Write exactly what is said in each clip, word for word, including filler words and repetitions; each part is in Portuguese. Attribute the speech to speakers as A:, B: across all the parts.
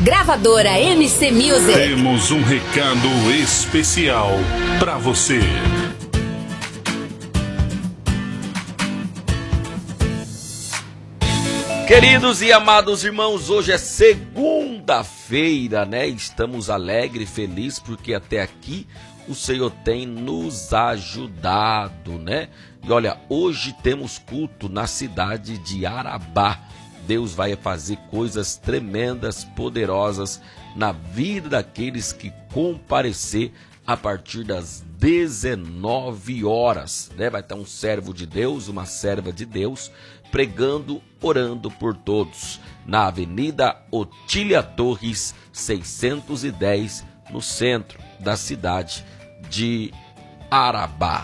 A: Gravadora M C Music.
B: Temos um recado especial para você.
C: Queridos e amados irmãos, hoje é segunda-feira, né? Estamos alegres e felizes porque até aqui o Senhor tem nos ajudado, né? E olha, hoje temos culto na cidade de Arabá. Deus vai fazer coisas tremendas, poderosas na vida daqueles que comparecer a partir das dezenove horas, né? Vai estar um servo de Deus, uma serva de Deus, pregando, orando por todos, na Avenida Otília Torres, seiscentos e dez, no centro da cidade de Arabá.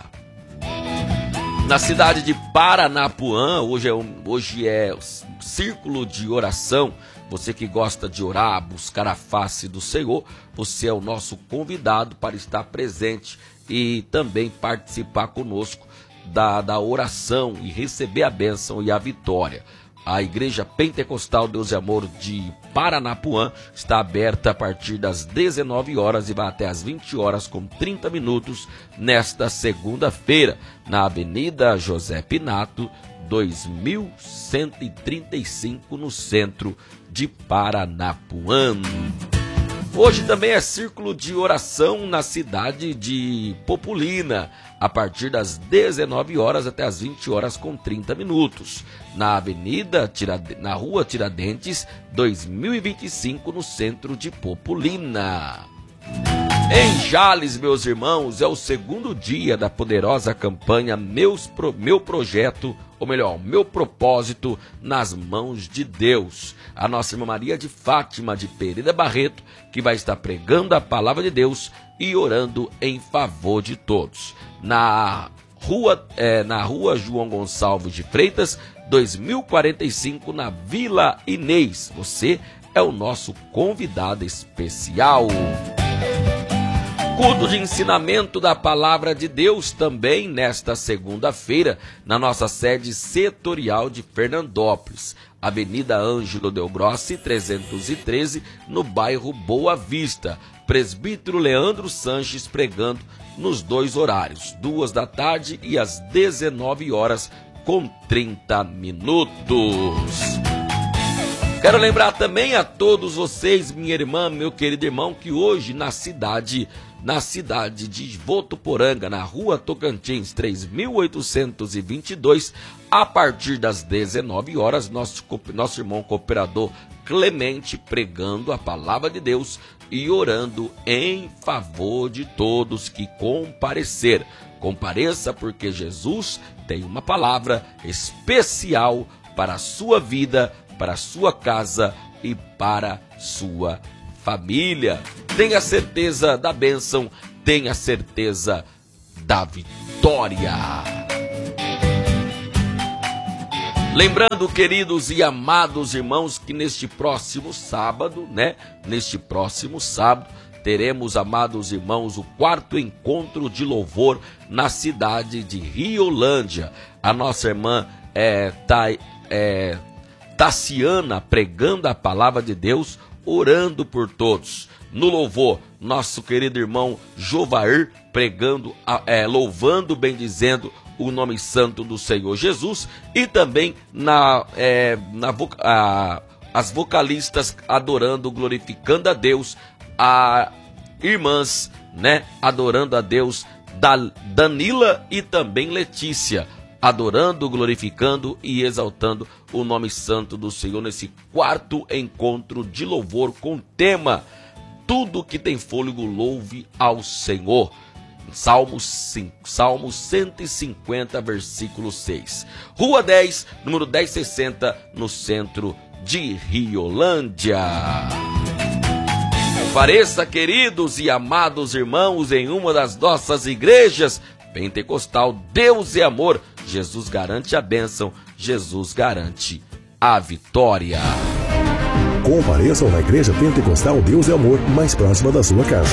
C: Na cidade de Paranapuã, hoje é, um, hoje é o círculo de oração. Você que gosta de orar, buscar a face do Senhor, você é o nosso convidado para estar presente e também participar conosco da, da oração e receber a bênção e a vitória. A Igreja Pentecostal Deus e Amor de Paranapuã está aberta a partir das dezenove horas e vai até as vinte horas com trinta minutos nesta segunda-feira, na Avenida José Pinato, dois mil cento e trinta e cinco, no centro de Paranapuã. Hoje também é círculo de oração na cidade de Populina, a partir das dezenove horas até as vinte horas com trinta minutos, na Avenida Tirad... na Rua Tiradentes, dois mil e vinte e cinco, no centro de Populina. Em Jales, meus irmãos, é o segundo dia da poderosa campanha Meus Pro... Meu Projeto, ou melhor, Meu Propósito nas Mãos de Deus. A nossa irmã Maria de Fátima de Pereira Barreto, que vai estar pregando a palavra de Deus e orando em favor de todos. Na rua, é, na rua João Gonçalves de Freitas, dois mil e quarenta e cinco, na Vila Inês. Você é o nosso convidado especial. Culto de ensinamento da palavra de Deus também nesta segunda-feira, na nossa sede setorial de Fernandópolis, Avenida Ângelo Del Grossi, trezentos e treze, no bairro Boa Vista. Presbítero Leandro Sanches pregando nos dois horários, duas da tarde e às dezenove horas com trinta minutos. Quero lembrar também a todos vocês, minha irmã, meu querido irmão, que hoje na cidade, na cidade de Votuporanga, na Rua Tocantins, três mil oitocentos e vinte e dois, a partir das dezenove horas, nosso, nosso irmão cooperador Clemente pregando a palavra de Deus e orando em favor de todos que comparecer. Compareça porque Jesus tem uma palavra especial para a sua vida, para a sua casa e para a sua família. Tenha certeza da bênção, tenha certeza da vitória. Lembrando, queridos e amados irmãos, que neste próximo sábado, né? Neste próximo sábado, teremos, amados irmãos, o quarto encontro de louvor na cidade de Riolândia. A nossa irmã é, tá, é, Tassiana pregando a palavra de Deus, orando por todos. No louvor, nosso querido irmão Jovair pregando, é, louvando, bendizendo o nome santo do Senhor Jesus, e também na, é, na a, as vocalistas adorando, glorificando a Deus, a irmãs, né, adorando a Deus, da Danila e também Letícia, adorando, glorificando e exaltando o nome santo do Senhor nesse quarto encontro de louvor com tema Tudo que tem fôlego louve ao Senhor. Salmo, cinco, Salmo cento e cinquenta, versículo seis. Rua dez, número dez sessenta, no centro de Riolândia. Compareça, queridos e amados irmãos, em uma das nossas igrejas pentecostal Deus é Amor. Jesus garante a bênção, Jesus garante a vitória.
D: Compareçam na Igreja Pentecostal Deus é Amor, mais próxima da sua casa.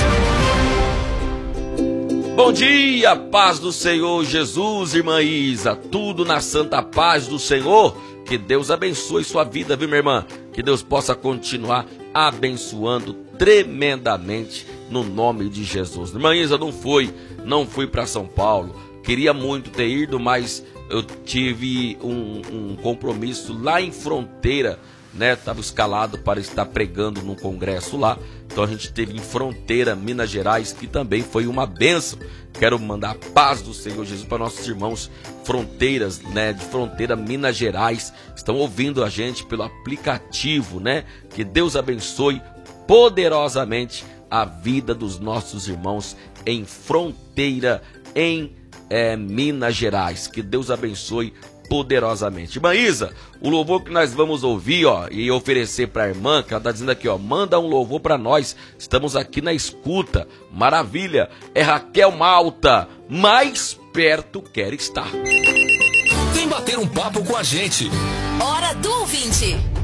C: Bom dia, paz do Senhor Jesus, irmã Isa, tudo na santa paz do Senhor. Que Deus abençoe sua vida, viu, minha irmã? Que Deus possa continuar abençoando tremendamente no nome de Jesus. Irmã Isa, não fui, não fui para São Paulo. Queria muito ter ido, mas eu tive um, um compromisso lá em Fronteira, né? Estava escalado para estar pregando num congresso lá. Então a gente esteve em Fronteira, Minas Gerais, que também foi uma bênção. Quero mandar a paz do Senhor Jesus para nossos irmãos fronteiras, né? De Fronteira, Minas Gerais, estão ouvindo a gente pelo aplicativo, né? Que Deus abençoe poderosamente a vida dos nossos irmãos em Fronteira, em é, Minas Gerais. Que Deus abençoe poderosamente. Irmã Isa, o louvor que nós vamos ouvir, ó, e oferecer para a irmã, que ela está dizendo aqui, ó, manda um louvor para nós, estamos aqui na escuta, maravilha, é Raquel Malta, mais perto quer estar.
E: Vem bater um papo com a gente.
A: Hora do ouvinte.